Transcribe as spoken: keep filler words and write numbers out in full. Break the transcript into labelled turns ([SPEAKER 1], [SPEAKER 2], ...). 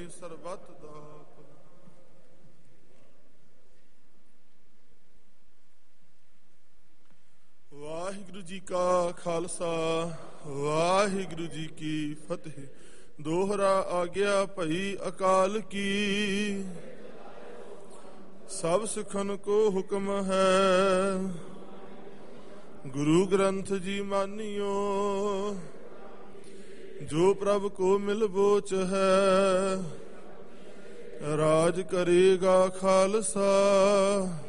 [SPEAKER 1] ਸਰਬੱਤ ਦਾ। ਵਾਹਿਗੁਰੂ ਜੀ ਕਾ ਖਾਲਸਾ, ਵਾਹਿਗੁਰੂ ਜੀ ਕੀ ਫਤਿਹ। ਦੋਹਰਾ ਆਗਿਆ ਭਈ ਅਕਾਲ ਕੀ, ਸਭ ਸਿੱਖਨ ਕੋ ਹੁਕਮ ਹੈ। ਗੁਰੂ ਗ੍ਰੰਥ ਜੀ ਮਾਨਿਓ, ਜੋ ਪ੍ਰਭ ਕੋ ਮਿਲ ਬੋਚ ਹੈ। ਰਾਜ ਕਰੇਗਾ ਖਾਲਸਾ,